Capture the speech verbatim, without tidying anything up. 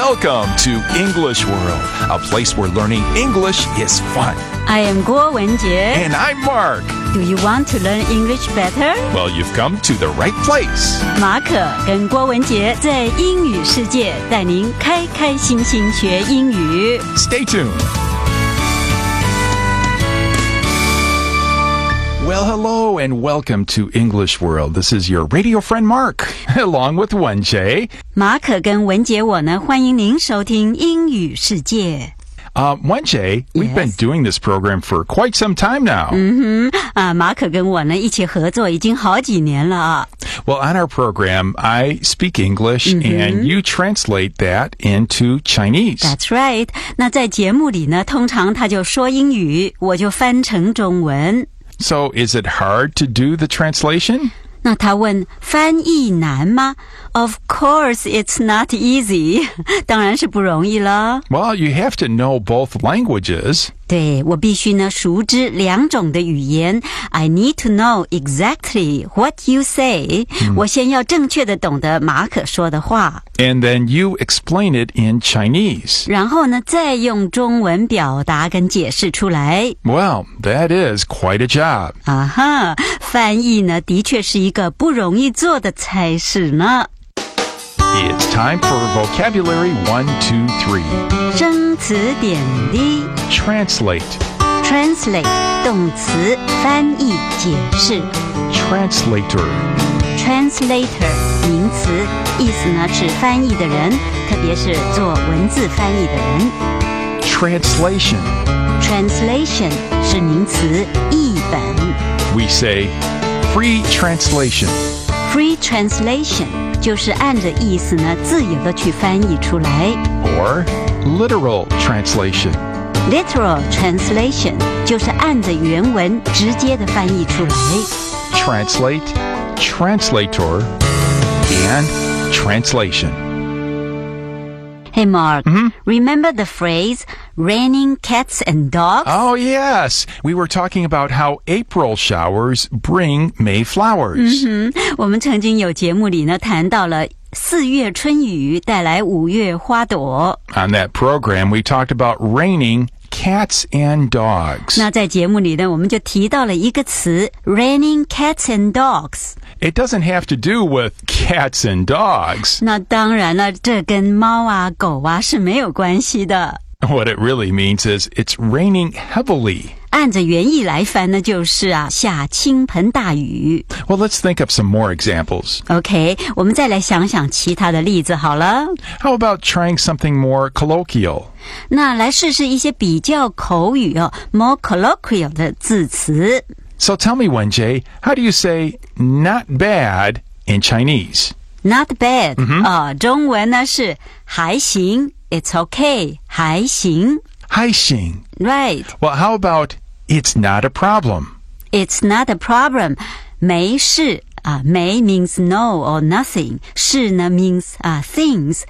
Welcome to English World, a place where learning English is fun. I am 郭文杰 And I'm Mark. Do you want to learn English better? Well, you've come to the right place. 马可跟郭文杰在英语世界带您开开心心学英语。 Stay tuned. Well, hello and welcome to English World. This is your radio friend Mark, along with Wenjie. 马可跟文杰我呢，欢迎您收听英语世界。 Uh, Wenjie, we've been Yes. doing this program for quite some time now. 嗯哼，啊，马可跟我呢一起合作已经好几年了啊。 Well, on our program, I speak English and you translate that into Chinese. That's right. 那在节目里呢，通常他就说英语，我就翻成中文。 So is it hard to do the translation? 那他问翻译难吗？ Of course it's not easy. 当然是不容易了。 Well, you have to know both languages. 对，我必须呢熟知两种的语言。I need to know exactly what you say. 我先要正确的懂得马可说的话， And then you explain it in Chinese. 然后呢再用中文表达跟解释出来。 Well, that is quite a job. 啊哈，翻译呢的确是一个不容易做的差事呢。 It's time for vocabulary one, two, three. 生词典例 Translate. Translate 动词翻译解释， Translator. Translator 名词，意思呢是翻译的人，特别是做文字翻译的人。 Translation. Translation 是名词，译本。 We say free translation. Free translation 就是按着意思呢自由的去翻译出来。 Or literal translation. Literal translation 就是按着原文直接的翻译出来。 Translate, translator, and translation. Hey Mark, remember the phrase raining cats and dogs? Oh, yes. We were talking about how April showers bring May flowers. 我们曾经有节目里呢谈到了四月春雨带来五月花朵。 On that program, we talked about raining cats and dogs. 那在节目里呢，我们就提到了一个词 raining cats and dogs。 It doesn't have to do with cats and dogs. 那当然了，这跟猫啊狗啊是没有关系的。 What it really means is it's raining heavily. 按着原意来翻呢，就是啊下倾盆大雨。 Well, let's think of some more examples. OK， 我们再来想想其他的例子好了。 How about trying something more colloquial? 那来试试一些比较口语哦 ，more colloquial 的字词。 So tell me, Wenjie, how do you say not bad in Chinese? Not bad 啊、中文呢是还行 ，It's okay， 还行。 Hai xing. Right， Well, how about it's not a problem? It's not a problem， 没事啊，没 means no or nothing， 事呢 means 啊 things，